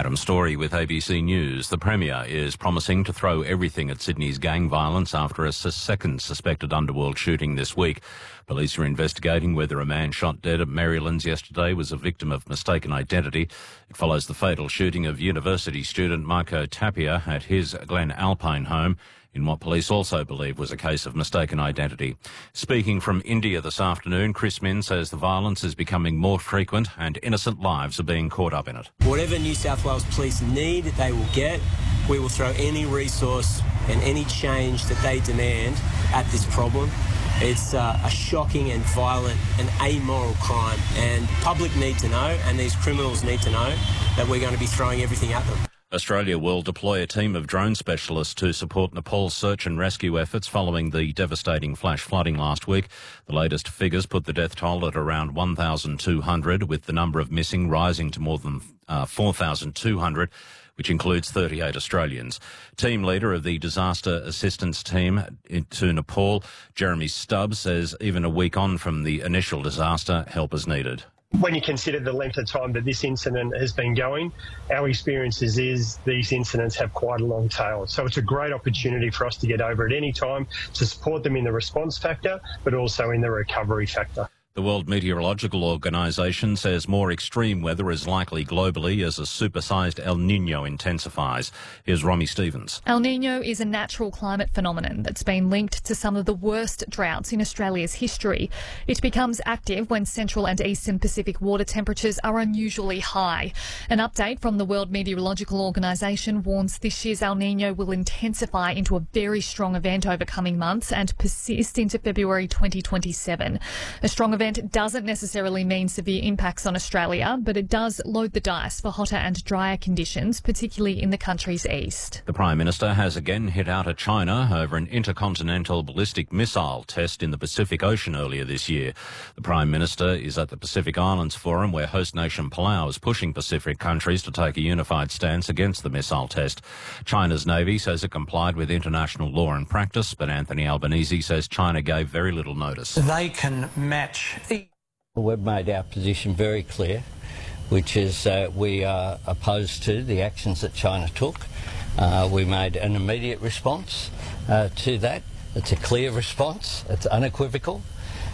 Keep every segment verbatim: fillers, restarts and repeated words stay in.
Adam Story with A B C News. The Premier is promising to throw everything at Sydney's gang violence after a second suspected underworld shooting this week. Police are investigating whether a man shot dead at Marylands yesterday was a victim of mistaken identity. It follows the fatal shooting of university student Marco Tapia at his Glen Alpine home, in what police also believe was a case of mistaken identity. Speaking from India this afternoon, Chris Min says the violence is becoming more frequent and innocent lives are being caught up in it. Whatever New South Wales Police need, they will get. We will throw any resource and any change that they demand at this problem. It's uh, a shocking and violent and amoral crime, and public need to know, and these criminals need to know, that we're going to be throwing everything at them. Australia will deploy a team of drone specialists to support Nepal's search and rescue efforts following the devastating flash flooding last week. The latest figures put the death toll at around one thousand two hundred, with the number of missing rising to more than uh, four thousand two hundred, which includes thirty-eight Australians. Team leader of the disaster assistance team to Nepal, Jeremy Stubbs, says even a week on from the initial disaster, help is needed. When you consider the length of time that this incident has been going, our experiences is these incidents have quite a long tail. So it's a great opportunity for us to get over at any time to support them in the response factor, but also in the recovery factor. The World Meteorological Organization says more extreme weather is likely globally as a supersized El Niño intensifies. Here's Romy Stevens. El Niño is a natural climate phenomenon that's been linked to some of the worst droughts in Australia's history. It becomes active when central and eastern Pacific water temperatures are unusually high. An update from the World Meteorological Organization warns this year's El Niño will intensify into a very strong event over coming months and persist into February twenty twenty-seven. A strong event event doesn't necessarily mean severe impacts on Australia, but it does load the dice for hotter and drier conditions, particularly in the country's east. The Prime Minister has again hit out at China over an intercontinental ballistic missile test in the Pacific Ocean earlier this year. The Prime Minister is at the Pacific Islands Forum, where host nation Palau is pushing Pacific countries to take a unified stance against the missile test. China's Navy says it complied with international law and practice, but Anthony Albanese says China gave very little notice. They can match. We've made our position very clear, which is uh, we are opposed to the actions that China took. Uh, we made an immediate response uh, to that. It's a clear response. It's unequivocal.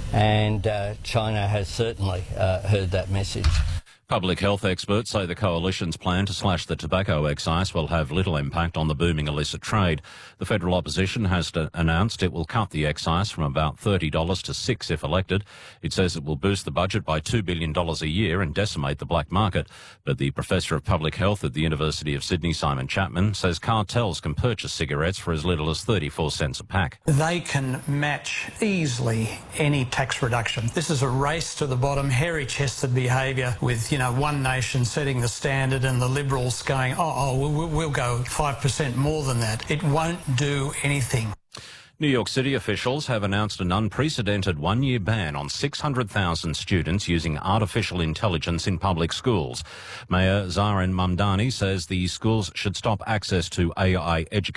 And uh, China has certainly uh, heard that message. Public health experts say the Coalition's plan to slash the tobacco excise will have little impact on the booming illicit trade. The federal opposition has announced it will cut the excise from about thirty dollars to six dollars if elected. It says it will boost the budget by two billion dollars a year and decimate the black market. But the Professor of Public Health at the University of Sydney, Simon Chapman, says cartels can purchase cigarettes for as little as thirty-four cents a pack. They can match easily any tax reduction. This is a race to the bottom, hairy-chested behaviour with, you know, one nation setting the standard and the Liberals going, oh, oh we'll, we'll go five percent more than that. It won't do anything. New York City officials have announced an unprecedented one-year ban on six hundred thousand students using artificial intelligence in public schools. Mayor Zarin Mamdani says the schools should stop access to A I education